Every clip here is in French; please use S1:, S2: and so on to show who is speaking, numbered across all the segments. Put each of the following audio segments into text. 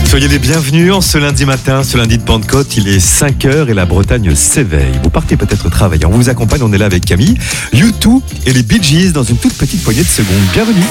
S1: Soyez les bienvenus en ce lundi matin, ce lundi de Pentecôte, il est 5h et la Bretagne s'éveille. Vous partez peut-être travailler, on vous accompagne, on est là avec Camille, U2 et les Bee Gees dans une toute petite poignée de secondes. Bienvenue.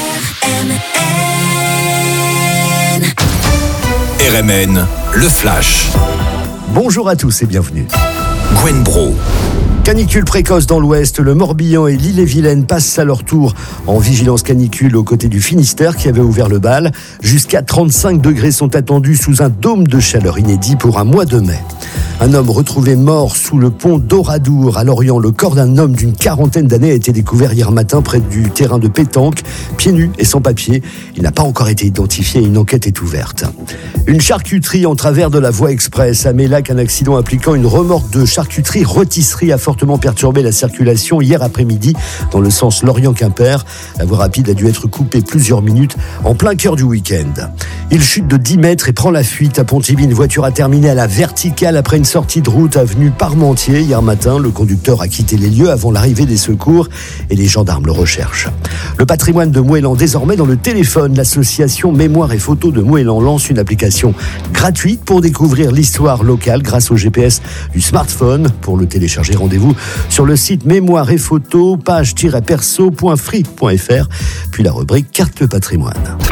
S2: RMN, le Flash.
S3: Bonjour à tous et bienvenue.
S2: Gwen Bro.
S3: Canicule précoce dans l'ouest, le Morbihan et l'Ille-et-Vilaine passent à leur tour en vigilance canicule aux côtés du Finistère qui avait ouvert le bal. Jusqu'à 35 degrés sont attendus sous un dôme de chaleur inédit pour un mois de mai. Un homme retrouvé mort sous le pont d'Oradour à Lorient. Le corps d'un homme d'une quarantaine d'années a été découvert hier matin près du terrain de pétanque, pieds nus et sans papier. Il n'a pas encore été identifié et une enquête est ouverte. Une charcuterie en travers de la voie express à Mélac, un accident impliquant une remorque de charcuterie-rôtisserie a fortement perturbé la circulation hier après-midi dans le sens Lorient-Quimper. La voie rapide a dû être coupée plusieurs minutes en plein cœur du week-end. Il chute de 10 mètres et prend la fuite à Pontivy. Une voiture a terminé à la verticale après une sortie de route avenue Parmentier. Hier matin, le conducteur a quitté les lieux avant l'arrivée des secours et les gendarmes le recherchent. Le patrimoine de Moëlan désormais dans le téléphone. L'association Mémoire et Photos de Moëlan lance une application gratuite pour découvrir l'histoire locale grâce au GPS du smartphone. Pour le télécharger, rendez-vous sur le site mémoire et photos, page-perso.free.fr, puis la rubrique Carte le patrimoine.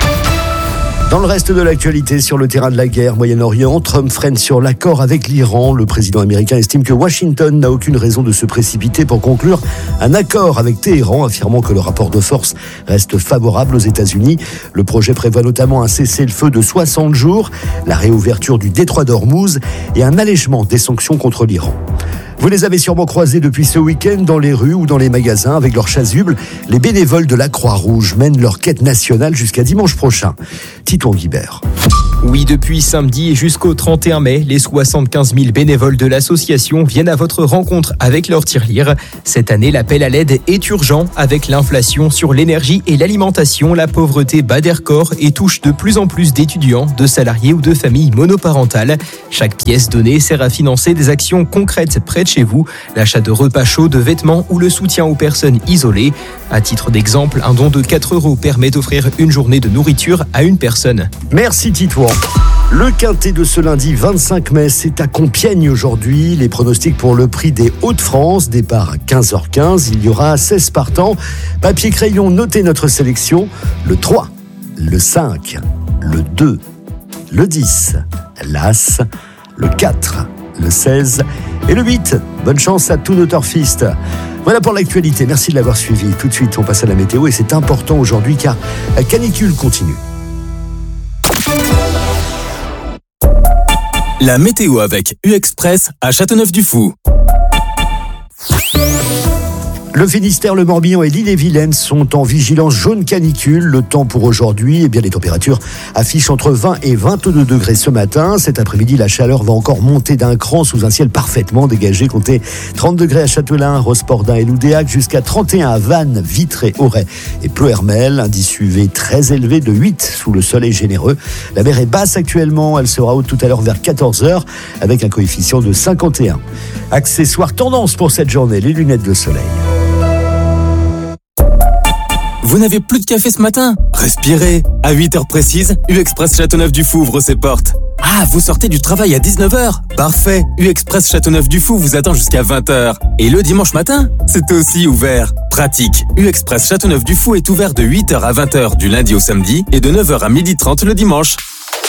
S3: Dans le reste de l'actualité, sur le terrain de la guerre Moyen-Orient, Trump freine sur l'accord avec l'Iran. Le président américain estime que Washington n'a aucune raison de se précipiter pour conclure un accord avec Téhéran, affirmant que le rapport de force reste favorable aux États-Unis. Le projet prévoit notamment un cessez-le-feu de 60 jours, la réouverture du détroit d'Ormuz et un allègement des sanctions contre l'Iran. Vous les avez sûrement croisés depuis ce week-end dans les rues ou dans les magasins avec leurs chasubles. Les bénévoles de la Croix-Rouge mènent leur quête nationale jusqu'à dimanche prochain. Titouan Guibert.
S4: Oui, depuis samedi et jusqu'au 31 mai, les 75 000 bénévoles de l'association viennent à votre rencontre avec leur tirelire. Cette année, l'appel à l'aide est urgent. Avec l'inflation sur l'énergie et l'alimentation, la pauvreté bat des records et touche de plus en plus d'étudiants, de salariés ou de familles monoparentales. Chaque pièce donnée sert à financer des actions concrètes près de chez vous, l'achat de repas chauds, de vêtements ou le soutien aux personnes isolées. À titre d'exemple, un don de 4 € permet d'offrir une journée de nourriture à une personne.
S3: Merci Titouan. Le quintet de ce lundi 25 mai, c'est à Compiègne aujourd'hui. Les pronostics pour le prix des Hauts-de-France, départ à 15h15. Il y aura 16 partants. Papier crayon, notez notre sélection. Le 3, le 5, le 2, le 10, l'As, le 4, le 16 et le 8. Bonne chance à tous nos turfistes. Voilà pour l'actualité. Merci de l'avoir suivi. Tout de suite, on passe à la météo et c'est important aujourd'hui car la canicule continue.
S2: La météo avec U-Express à Châteauneuf-du-Fou.
S3: Le Finistère, le Morbihan et l'Ille-et-Vilaine sont en vigilance jaune canicule. Le temps pour aujourd'hui, eh bien, les températures affichent entre 20 et 22 degrés ce matin. Cet après-midi, la chaleur va encore monter d'un cran sous un ciel parfaitement dégagé. Comptez 30 degrés à Châtelain, Rospordin et Loudéac, jusqu'à 31 à Vannes, Vitré, Auray et Pleuhermel. Indice UV très élevé de 8 sous le soleil généreux. La mer est basse actuellement. Elle sera haute tout à l'heure vers 14h avec un coefficient de 51. Accessoire tendance pour cette journée, les lunettes de soleil.
S2: Vous n'avez plus de café ce matin ? Respirez. À 8h précises, U-Express Châteauneuf-du-Fou ouvre ses portes. Ah, vous sortez du travail à 19h ? Parfait. U-Express Châteauneuf-du-Fou vous attend jusqu'à 20h. Et le dimanche matin, c'est aussi ouvert. Pratique. U-Express Châteauneuf-du-Fou est ouvert de 8h à 20h du lundi au samedi et de 9h à 12h30 le dimanche.